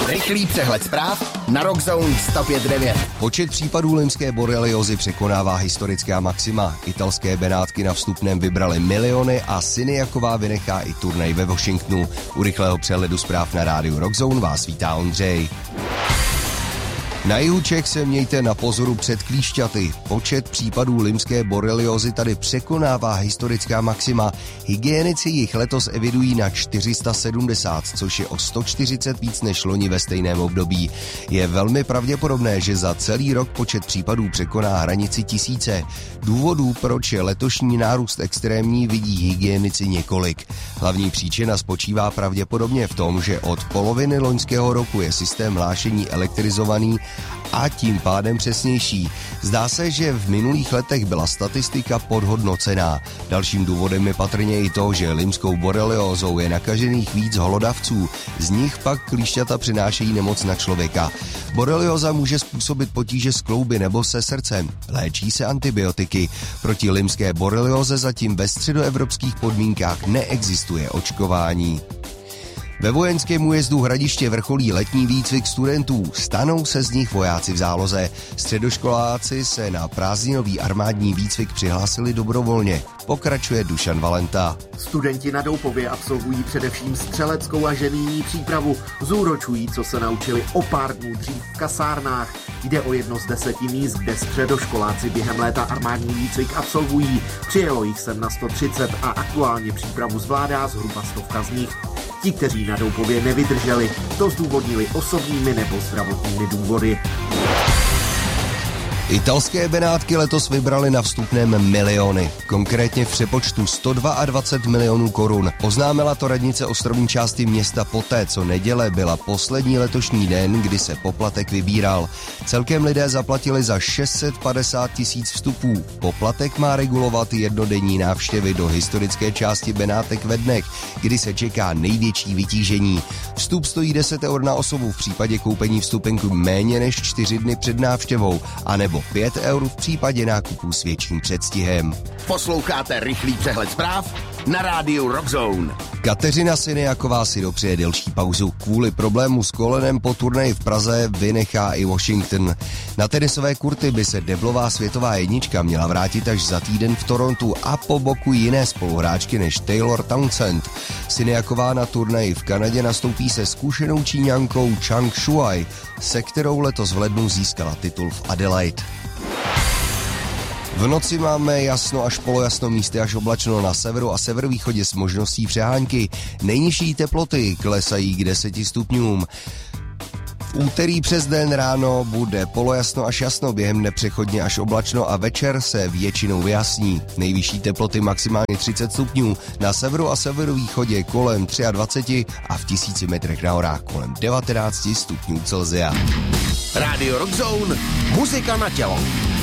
Rychlý přehled zpráv na Rockzone 105.9. Počet případů limské boreliozy překonává historická maxima. Italské Benátky na vstupném vybrali miliony a Syniaková vynechá i turnaj ve Washingtonu. U rychlého přehledu zpráv na rádiu Rockzone vás vítá Ondřej. Na jihu Čech se mějte na pozoru před klíšťaty. Počet případů limské boreliozy tady překonává historická maxima. Hygienici jich letos evidují na 470, což je o 140 víc než loni ve stejném období. Je velmi pravděpodobné, že za celý rok počet případů překoná hranici 1000. Důvodů, proč je letošní nárůst extrémní, vidí hygienici několik. Hlavní příčina spočívá pravděpodobně v tom, že od poloviny loňského roku je systém hlášení elektrizovaný a tím pádem přesnější. Zdá se, že v minulých letech byla statistika podhodnocená. Dalším důvodem je patrně i to, že limskou boreliózou je nakažených víc hlodavců, z nich pak klíšťata přinášejí nemoc na člověka. Borelioza může způsobit potíže s klouby nebo se srdcem. Léčí se antibiotiky. Proti limské borelioze zatím ve středoevropských podmínkách neexistuje očkování. Ve vojenském újezdu Hradiště vrcholí letní výcvik studentů. Stanou se z nich vojáci v záloze. Středoškoláci se na prázdninový armádní výcvik přihlásili dobrovolně. Pokračuje Dušan Valenta. Studenti na Doupově absolvují především střeleckou a ženijní přípravu. Zúročují, co se naučili o pár dnů dřív v kasárnách. Jde o jedno z 10 míst, kde středoškoláci během léta armádní výcvik absolvují. Přijelo jich sem na 130 a aktuálně přípravu zvládá zhruba 100 z nich. Ti, kteří na Doupově nevydrželi, to zdůvodnili osobními nebo zdravotními důvody. Italské Benátky letos vybrali na vstupném miliony, konkrétně v přepočtu 122 milionů korun. Oznámila to radnice ostrovní části města poté, co neděle byla poslední letošní den, kdy se poplatek vybíral. Celkem lidé zaplatili za 650 000 vstupů. Poplatek má regulovat jednodenní návštěvy do historické části Benátek ve dnech, kdy se čeká největší vytížení. Vstup stojí 10 eur na osobu v případě koupení vstupenku méně než 4 dny před návštěvou, anebo 5 eur v případě nákupu s větším předstihem. Posloucháte rychlý přehled zpráv na rádiu Rockzone. Kateřina Syniaková si dopřeje delší pauzu. Kvůli problému s kolenem po turnaji v Praze vynechá i Washington. Na tenisové kurty by se deblová světová jednička měla vrátit až za týden v Torontu a po boku jiné spoluhráčky než Taylor Townsend. Syniaková na turnaji v Kanadě nastoupí se zkušenou Číňankou Zhang Shuai, se kterou letos v lednu získala titul v Adelaide. V noci máme jasno až polojasno, místy až oblačno na severu a severovýchodě s možností přehánky. Nejnižší teploty klesají k 10 stupňům. V úterý přes den ráno bude polojasno až jasno, během dne přechodně až oblačno a večer se většinou vyjasní. Nejvyšší teploty maximálně 30 stupňů, na severu a severovýchodě kolem 23 a v 1000 metrech na horách kolem 19 stupňů Celsia. Radio Rockzone, muzika na tělo.